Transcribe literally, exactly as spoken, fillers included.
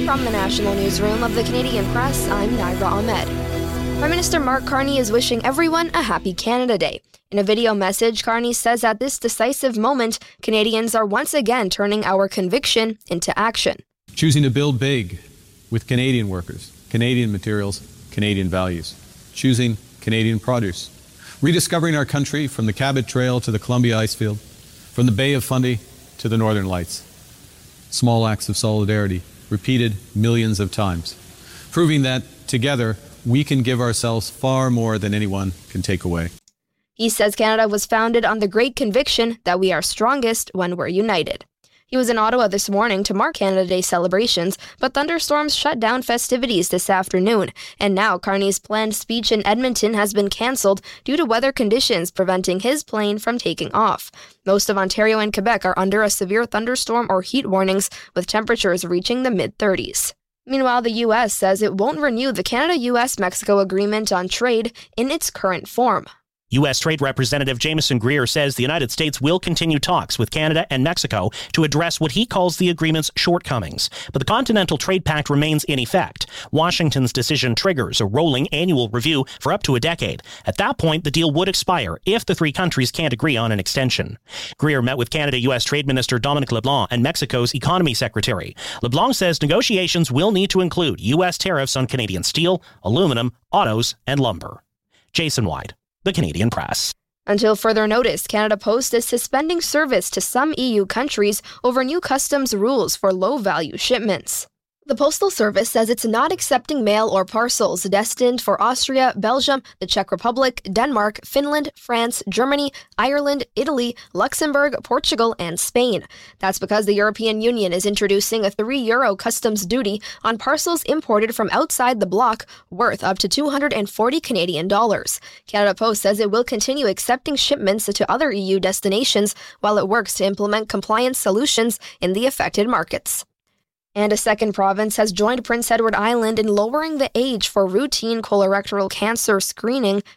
From the National Newsroom of the Canadian Press, I'm Naira Ahmed. Prime Minister Mark Carney is wishing everyone a happy Canada Day. In a video message, Carney says at this decisive moment, Canadians are once again turning our conviction into action. Choosing to build big with Canadian workers, Canadian materials, Canadian values. Choosing Canadian produce. Rediscovering our country from the Cabot Trail to the Columbia Icefield, from the Bay of Fundy to the Northern Lights. Small acts of solidarity, repeated millions of times, proving that together we can give ourselves far more than anyone can take away. He says Canada was founded on the great conviction that we are strongest when we're united. He was in Ottawa this morning to mark Canada Day celebrations, but thunderstorms shut down festivities this afternoon, and now Carney's planned speech in Edmonton has been cancelled due to weather conditions preventing his plane from taking off. Most of Ontario and Quebec are under a severe thunderstorm or heat warnings, with temperatures reaching the mid-thirties. Meanwhile, the U S says it won't renew the Canada-U S Mexico Agreement on Trade in its current form. U S. Trade Representative Jameson Greer says the United States will continue talks with Canada and Mexico to address what he calls the agreement's shortcomings. But the Continental Trade Pact remains in effect. Washington's decision triggers a rolling annual review for up to a decade. At that point, the deal would expire if the three countries can't agree on an extension. Greer met with Canada-U S. Trade Minister Dominic LeBlanc and Mexico's Economy Secretary. LeBlanc says negotiations will need to include U S tariffs on Canadian steel, aluminum, autos, and lumber. Jason White, The Canadian Press. Until further notice, Canada Post is suspending service to some E U countries over new customs rules for low-value shipments. The Postal Service says it's not accepting mail or parcels destined for Austria, Belgium, the Czech Republic, Denmark, Finland, France, Germany, Ireland, Italy, Luxembourg, Portugal, and Spain. That's because the European Union is introducing a three euro customs duty on parcels imported from outside the bloc worth up to two hundred forty Canadian dollars. Canada Post says it will continue accepting shipments to other E U destinations while it works to implement compliance solutions in the affected markets. And a second province has joined Prince Edward Island in lowering the age for routine colorectal cancer screening